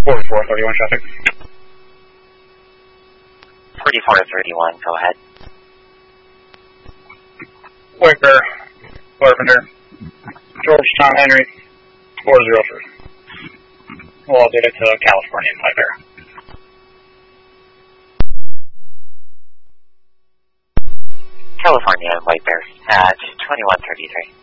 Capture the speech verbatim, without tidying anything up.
forty-four thirty-one traffic. forty-four thirty-one, go ahead. White Bear, Carpenter, Georgetown Henry, four zero three. We'll update it to California White Bear. California White Bear at twenty-one thirty-three.